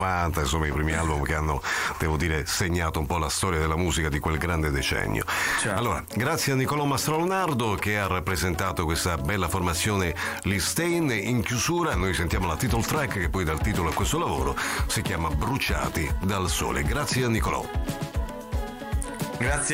90, insomma i primi album che hanno, devo dire, segnato un po' la storia della musica di quel grande decennio. Certo. Allora, grazie a Nicolò Mastronardo che ha rappresentato questa bella formazione Listein. In chiusura noi sentiamo la title track che poi dà il titolo a questo lavoro, si chiama Bruciati dal sole. Grazie a Nicolò. Grazie.